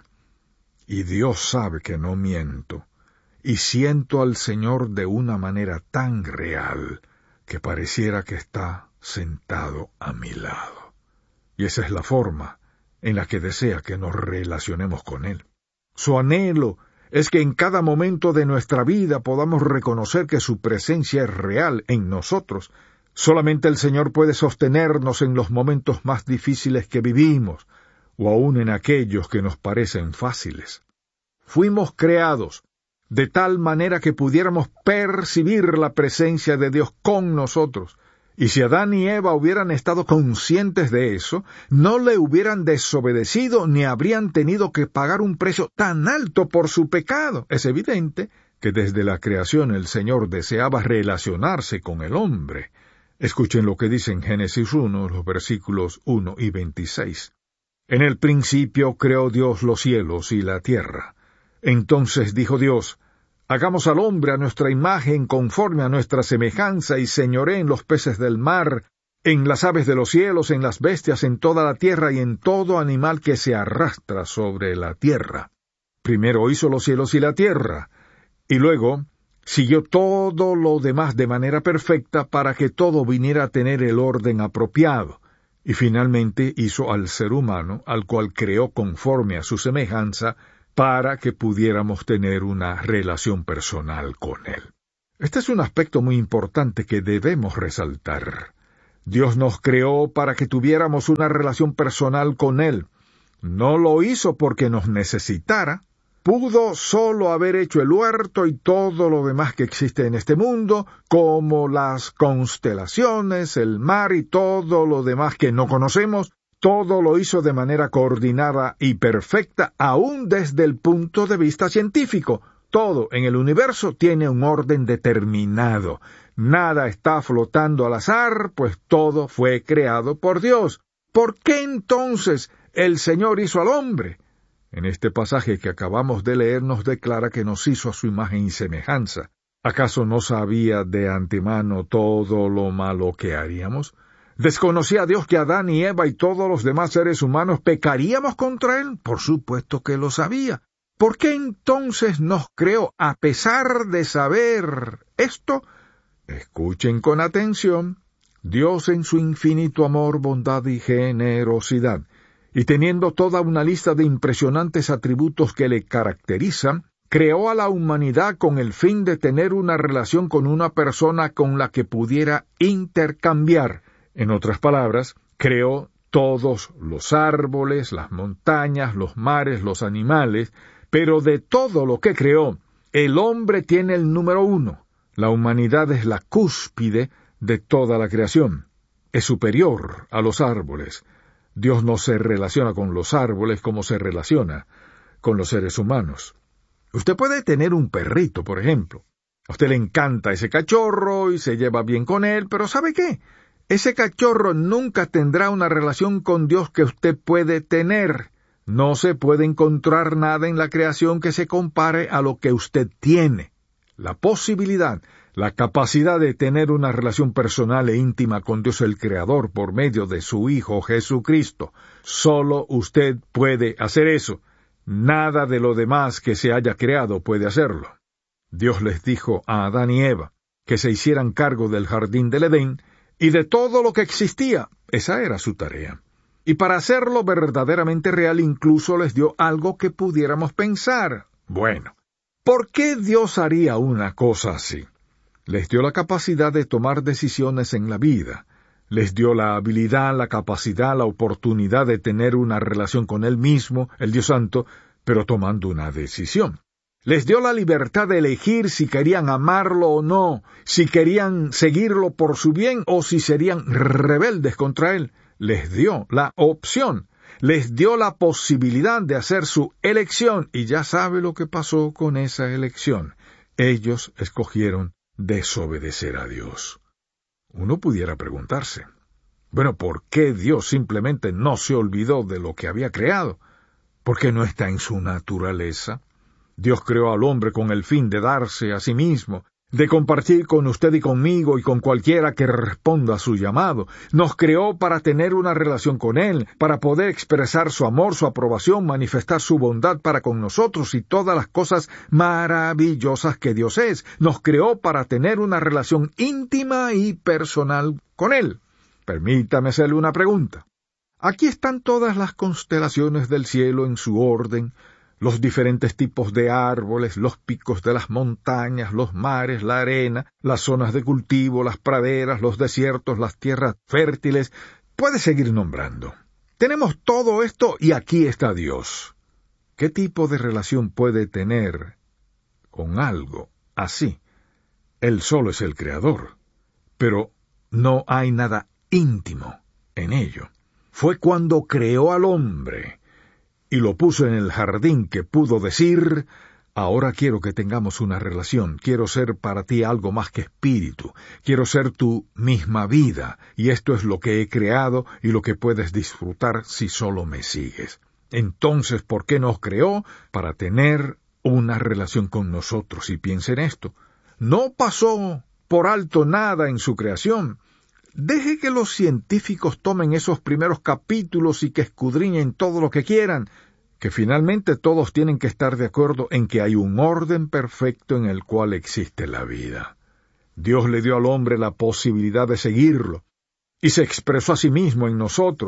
y Dios sabe que no miento, y siento al Señor de una manera tan real que pareciera que está sentado a mi lado. Y esa es la forma en la que desea que nos relacionemos con Él. Su anhelo es que en cada momento de nuestra vida podamos reconocer que su presencia es real en nosotros. Solamente el Señor puede sostenernos en los momentos más difíciles que vivimos, o aún en aquellos que nos parecen fáciles. Fuimos creados de tal manera que pudiéramos percibir la presencia de Dios con nosotros. Y si Adán y Eva hubieran estado conscientes de eso, no le hubieran desobedecido ni habrían tenido que pagar un precio tan alto por su pecado. Es evidente que desde la creación el Señor deseaba relacionarse con el hombre. Escuchen lo que dice en Génesis uno, los versículos uno y veintiséis. En el principio creó Dios los cielos y la tierra. Entonces dijo Dios: hagamos al hombre a nuestra imagen, conforme a nuestra semejanza, y señoree en los peces del mar, en las aves de los cielos, en las bestias, en toda la tierra, y en todo animal que se arrastra sobre la tierra. Primero hizo los cielos y la tierra, y luego siguió todo lo demás de manera perfecta para que todo viniera a tener el orden apropiado, y finalmente hizo al ser humano, al cual creó conforme a su semejanza, para que pudiéramos tener una relación personal con Él. Este es un aspecto muy importante que debemos resaltar. Dios nos creó para que tuviéramos una relación personal con Él. No lo hizo porque nos necesitara. Pudo solo haber hecho el huerto y todo lo demás que existe en este mundo, como las constelaciones, el mar y todo lo demás que no conocemos. Todo lo hizo de manera coordinada y perfecta, aún desde el punto de vista científico. Todo en el universo tiene un orden determinado. Nada está flotando al azar, pues todo fue creado por Dios. ¿Por qué entonces el Señor hizo al hombre? En este pasaje que acabamos de leer nos declara que nos hizo a su imagen y semejanza. ¿Acaso no sabía de antemano todo lo malo que haríamos? ¿Desconocía Dios que Adán y Eva y todos los demás seres humanos pecaríamos contra Él? Por supuesto que lo sabía. ¿Por qué entonces nos creó a pesar de saber esto? Escuchen con atención. Dios en su infinito amor, bondad y generosidad, y teniendo toda una lista de impresionantes atributos que le caracterizan, creó a la humanidad con el fin de tener una relación con una persona con la que pudiera intercambiar. En otras palabras, creó todos los árboles, las montañas, los mares, los animales, pero de todo lo que creó, el hombre tiene el número uno. La humanidad es la cúspide de toda la creación. Es superior a los árboles. Dios no se relaciona con los árboles como se relaciona con los seres humanos. Usted puede tener un perrito, por ejemplo. A usted le encanta ese cachorro y se lleva bien con él, pero ¿sabe qué? Ese cachorro nunca tendrá una relación con Dios que usted puede tener. No se puede encontrar nada en la creación que se compare a lo que usted tiene. La posibilidad, la capacidad de tener una relación personal e íntima con Dios el Creador por medio de su Hijo Jesucristo. Solo usted puede hacer eso. Nada de lo demás que se haya creado puede hacerlo. Dios les dijo a Adán y Eva que se hicieran cargo del jardín del Edén y de todo lo que existía. Esa era su tarea. Y para hacerlo verdaderamente real incluso les dio algo que pudiéramos pensar. Bueno, ¿por qué Dios haría una cosa así? Les dio la capacidad de tomar decisiones en la vida. Les dio la habilidad, la capacidad, la oportunidad de tener una relación con Él mismo, el Dios Santo, pero tomando una decisión. Les dio la libertad de elegir si querían amarlo o no, si querían seguirlo por su bien o si serían rebeldes contra Él. Les dio la opción, les dio la posibilidad de hacer su elección y ya sabe lo que pasó con esa elección. Ellos escogieron desobedecer a Dios. Uno pudiera preguntarse, bueno, ¿por qué Dios simplemente no se olvidó de lo que había creado? ¿Por qué no está en su naturaleza? Dios creó al hombre con el fin de darse a sí mismo, de compartir con usted y conmigo y con cualquiera que responda a su llamado. Nos creó para tener una relación con Él, para poder expresar su amor, su aprobación, manifestar su bondad para con nosotros y todas las cosas maravillosas que Dios es. Nos creó para tener una relación íntima y personal con Él. Permítame hacerle una pregunta. Aquí están todas las constelaciones del cielo en su orden, los diferentes tipos de árboles, los picos de las montañas, los mares, la arena, las zonas de cultivo, las praderas, los desiertos, las tierras fértiles. Puede seguir nombrando. Tenemos todo esto y aquí está Dios. ¿Qué tipo de relación puede tener con algo así? Él solo es el Creador, pero no hay nada íntimo en ello. Fue cuando creó al hombre y lo puso en el jardín que pudo decir, ahora quiero que tengamos una relación, quiero ser para ti algo más que espíritu, quiero ser tu misma vida, y esto es lo que he creado y lo que puedes disfrutar si solo me sigues. Entonces, ¿por qué nos creó? Para tener una relación con nosotros, y piensa en esto. No pasó por alto nada en su creación. Deje que los científicos tomen esos primeros capítulos y que escudriñen todo lo que quieran, que finalmente todos tienen que estar de acuerdo en que hay un orden perfecto en el cual existe la vida. Dios le dio al hombre la posibilidad de seguirlo, y se expresó a sí mismo en nosotros.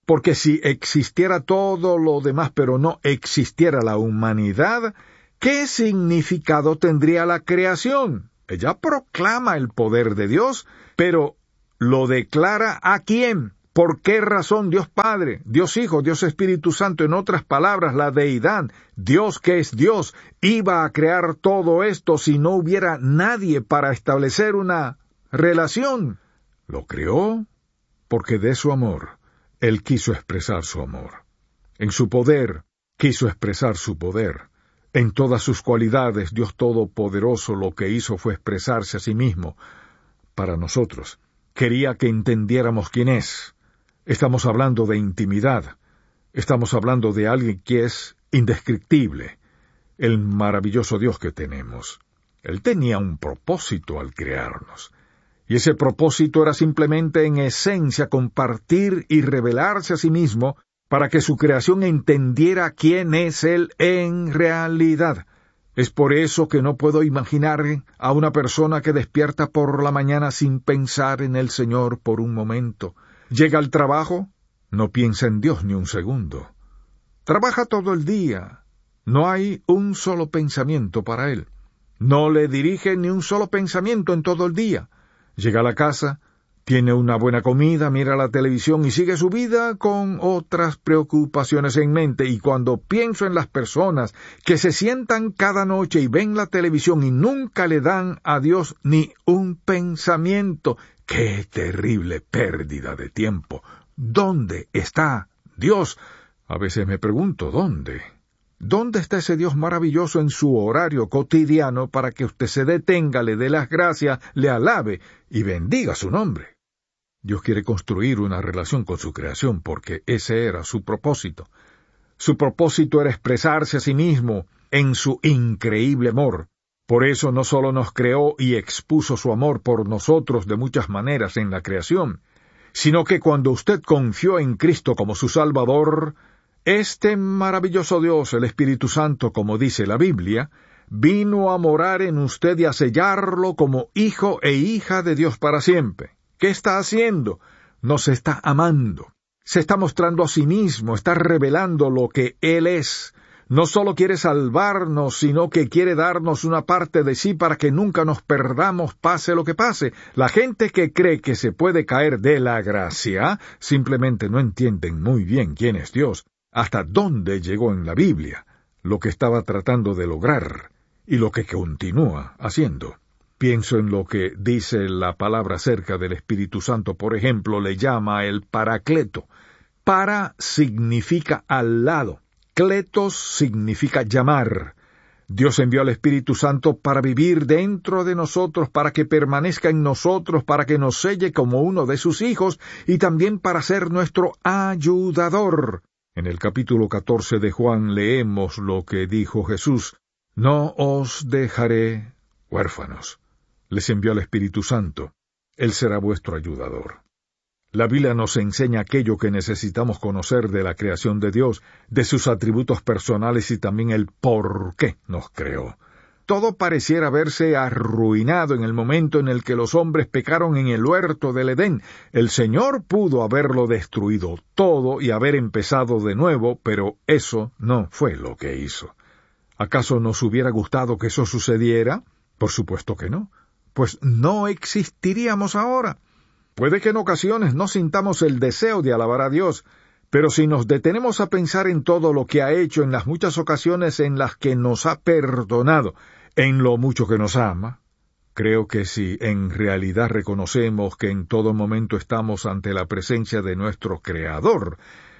Porque si existiera todo lo demás, pero no existiera la humanidad, ¿qué significado tendría la creación? Ella proclama el poder de Dios, pero ¿lo declara a quién? ¿Por qué razón Dios Padre, Dios Hijo, Dios Espíritu Santo, en otras palabras, la deidad, Dios que es Dios, iba a crear todo esto si no hubiera nadie para establecer una relación? Lo creó porque de su amor Él quiso expresar su amor. En su poder quiso expresar su poder. En todas sus cualidades, Dios Todopoderoso lo que hizo fue expresarse a sí mismo para nosotros. Quería que entendiéramos quién es. Estamos hablando de intimidad. Estamos hablando de alguien que es indescriptible. El maravilloso Dios que tenemos. Él tenía un propósito al crearnos. Y ese propósito era simplemente en esencia compartir y revelarse a sí mismo para que su creación entendiera quién es Él en realidad. Es por eso que no puedo imaginar a una persona que despierta por la mañana sin pensar en el Señor por un momento. Llega al trabajo, no piensa en Dios ni un segundo. Trabaja todo el día, no hay un solo pensamiento para él. No le dirige ni un solo pensamiento en todo el día. Llega a la casa, tiene una buena comida, mira la televisión y sigue su vida con otras preocupaciones en mente. Y cuando pienso en las personas que se sientan cada noche y ven la televisión y nunca le dan a Dios ni un pensamiento, ¡qué terrible pérdida de tiempo! ¿Dónde está Dios? A veces me pregunto, ¿dónde? ¿Dónde está ese Dios maravilloso en su horario cotidiano para que usted se detenga, le dé las gracias, le alabe y bendiga su nombre? Dios quiere construir una relación con su creación porque ese era su propósito. Su propósito era expresarse a sí mismo en su increíble amor. Por eso no solo nos creó y expuso su amor por nosotros de muchas maneras en la creación, sino que cuando usted confió en Cristo como su Salvador, este maravilloso Dios, el Espíritu Santo, como dice la Biblia, vino a morar en usted y a sellarlo como hijo e hija de Dios para siempre. ¿Qué está haciendo? Nos está amando. Se está mostrando a sí mismo, está revelando lo que Él es. No solo quiere salvarnos, sino que quiere darnos una parte de sí para que nunca nos perdamos, pase lo que pase. La gente que cree que se puede caer de la gracia, simplemente no entienden muy bien quién es Dios, hasta dónde llegó en la Biblia, lo que estaba tratando de lograr y lo que continúa haciendo. Pienso en lo que dice la palabra acerca del Espíritu Santo, por ejemplo, le llama el Paracleto. Para significa al lado. Kletos significa llamar. Dios envió al Espíritu Santo para vivir dentro de nosotros, para que permanezca en nosotros, para que nos selle como uno de sus hijos y también para ser nuestro ayudador. En el capítulo catorce de Juan leemos lo que dijo Jesús: «No os dejaré huérfanos. Les envió al Espíritu Santo. Él será vuestro ayudador». La Biblia nos enseña aquello que necesitamos conocer de la creación de Dios, de sus atributos personales y también el por qué nos creó. Todo pareciera haberse arruinado en el momento en el que los hombres pecaron en el huerto del Edén. El Señor pudo haberlo destruido todo y haber empezado de nuevo, pero eso no fue lo que hizo. ¿Acaso nos hubiera gustado que eso sucediera? Por supuesto que no, pues no existiríamos ahora. Puede que en ocasiones no sintamos el deseo de alabar a Dios, pero si nos detenemos a pensar en todo lo que ha hecho, en las muchas ocasiones en las que nos ha perdonado, en lo mucho que nos ama, creo que si en realidad reconocemos que en todo momento estamos ante la presencia de nuestro Creador,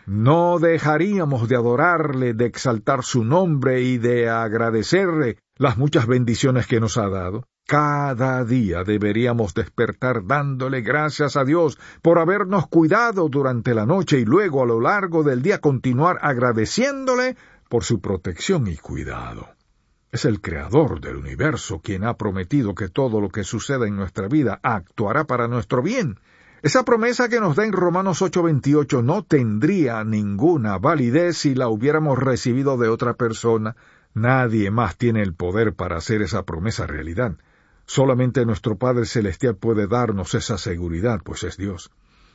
no dejaríamos de adorarle, de exaltar su nombre y de agradecerle las muchas bendiciones que nos ha dado. Cada día deberíamos despertar dándole gracias a Dios por habernos cuidado durante la noche y luego a lo largo del día continuar agradeciéndole por su protección y cuidado. Es el Creador del universo quien ha prometido que todo lo que suceda en nuestra vida actuará para nuestro bien. Esa promesa que nos da en Romanos ocho veintiocho no tendría ninguna validez si la hubiéramos recibido de otra persona. Nadie más tiene el poder para hacer esa promesa realidad. Solamente nuestro Padre Celestial puede darnos esa seguridad, pues es Dios.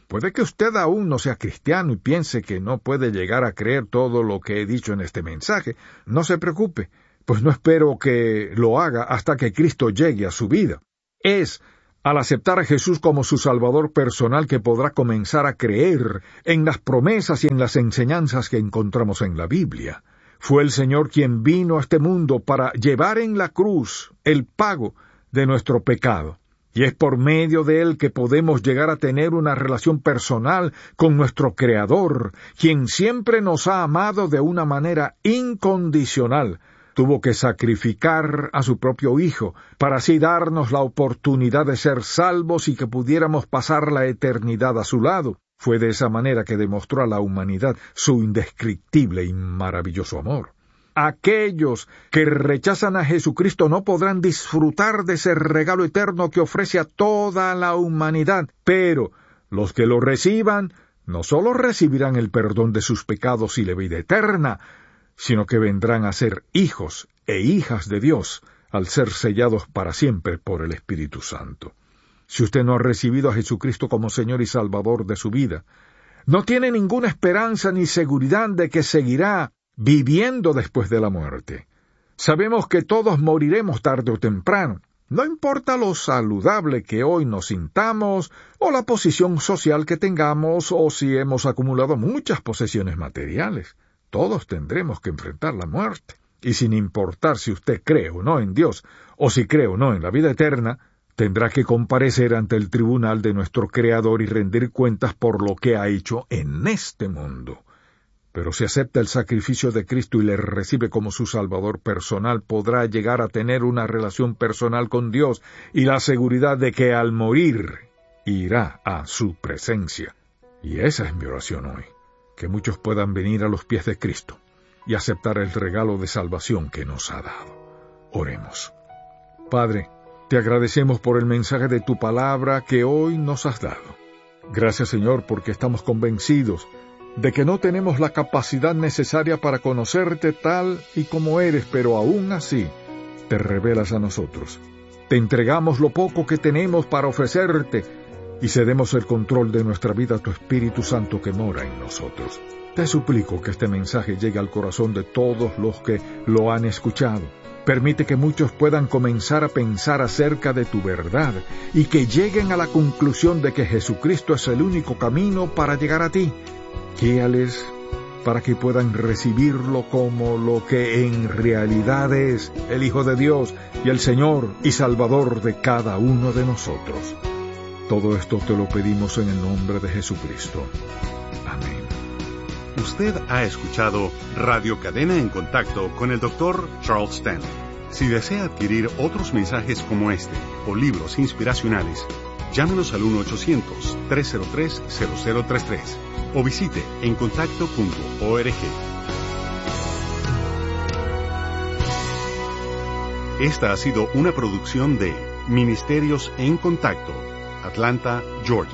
Puede que usted aún no sea cristiano y piense que no puede llegar a creer todo lo que he dicho en este mensaje. No se preocupe, pues no espero que lo haga hasta que Cristo llegue a su vida. Es al aceptar a Jesús como su Salvador personal que podrá comenzar a creer en las promesas y en las enseñanzas que encontramos en la Biblia. Fue el Señor quien vino a este mundo para llevar en la cruz el pago de nuestro pecado. Y es por medio de él que podemos llegar a tener una relación personal con nuestro Creador, quien siempre nos ha amado de una manera incondicional. Tuvo que sacrificar a su propio Hijo para así darnos la oportunidad de ser salvos y que pudiéramos pasar la eternidad a su lado. Fue de esa manera que demostró a la humanidad su indescriptible y maravilloso amor. Aquellos que rechazan a Jesucristo no podrán disfrutar de ese regalo eterno que ofrece a toda la humanidad, pero los que lo reciban no solo recibirán el perdón de sus pecados y la vida eterna, sino que vendrán a ser hijos e hijas de Dios al ser sellados para siempre por el Espíritu Santo. Si usted no ha recibido a Jesucristo como Señor y Salvador de su vida, no tiene ninguna esperanza ni seguridad de que seguirá viviendo después de la muerte. Sabemos que todos moriremos tarde o temprano. No importa lo saludable que hoy nos sintamos, o la posición social que tengamos, o si hemos acumulado muchas posesiones materiales. Todos tendremos que enfrentar la muerte. Y sin importar si usted cree o no en Dios, o si cree o no en la vida eterna, tendrá que comparecer ante el tribunal de nuestro Creador y rendir cuentas por lo que ha hecho en este mundo. Pero si acepta el sacrificio de Cristo y le recibe como su Salvador personal, podrá llegar a tener una relación personal con Dios y la seguridad de que al morir irá a su presencia. Y esa es mi oración hoy, que muchos puedan venir a los pies de Cristo y aceptar el regalo de salvación que nos ha dado. Oremos. Padre, te agradecemos por el mensaje de tu palabra que hoy nos has dado. Gracias, Señor, porque estamos convencidos de que no tenemos la capacidad necesaria para conocerte tal y como eres, pero aún así te revelas a nosotros. Te entregamos lo poco que tenemos para ofrecerte y cedemos el control de nuestra vida a tu Espíritu Santo que mora en nosotros. Te suplico que este mensaje llegue al corazón de todos los que lo han escuchado. Permite que muchos puedan comenzar a pensar acerca de tu verdad y que lleguen a la conclusión de que Jesucristo es el único camino para llegar a ti. Guíales para que puedan recibirlo como lo que en realidad es, el Hijo de Dios y el Señor y Salvador de cada uno de nosotros. Todo esto te lo pedimos en el nombre de Jesucristo. Amén. Usted ha escuchado Radio Cadena en Contacto con el doctor Charles Stanley. Si desea adquirir otros mensajes como este o libros inspiracionales, llámenos al uno ochocientos, tres cero tres, cero cero tres tres o visite encontacto punto org. Esta ha sido una producción de Ministerios en Contacto, Atlanta, Georgia.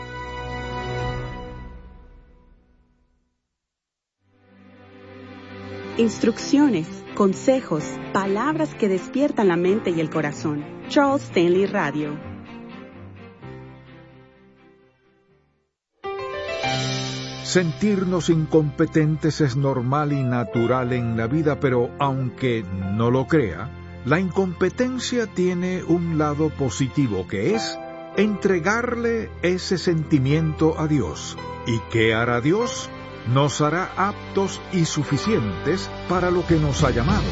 Instrucciones, consejos, palabras que despiertan la mente y el corazón. Charles Stanley Radio. Sentirnos incompetentes es normal y natural en la vida, pero aunque no lo crea, la incompetencia tiene un lado positivo, que es entregarle ese sentimiento a Dios. ¿Y qué hará Dios? Nos hará aptos y suficientes para lo que nos ha llamado.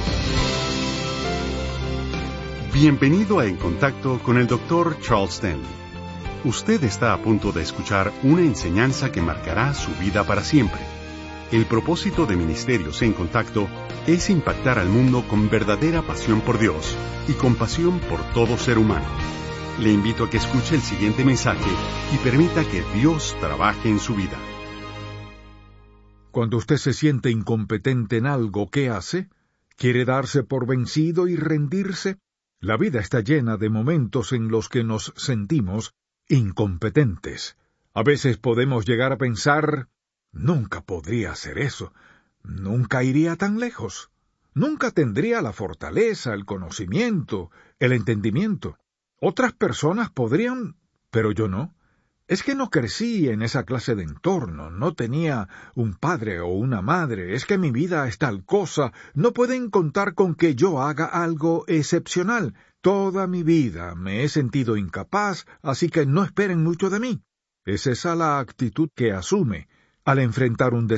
Bienvenido a En Contacto con el doctor Charles Stanley. Usted está a punto de escuchar una enseñanza que marcará su vida para siempre. El propósito de Ministerios en Contacto es impactar al mundo con verdadera pasión por Dios y compasión por todo ser humano. Le invito a que escuche el siguiente mensaje y permita que Dios trabaje en su vida. Cuando usted se siente incompetente en algo, ¿qué hace? ¿Quiere darse por vencido y rendirse? La vida está llena de momentos en los que nos sentimos incompetentes. A veces podemos llegar a pensar, nunca podría hacer eso, nunca iría tan lejos, nunca tendría la fortaleza, el conocimiento, el entendimiento. Otras personas podrían, pero yo no. Es que no crecí en esa clase de entorno, no tenía un padre o una madre, es que mi vida es tal cosa, no pueden contar con que yo haga algo excepcional. Toda mi vida me he sentido incapaz, así que no esperen mucho de mí. Es esa la actitud que asume al enfrentar un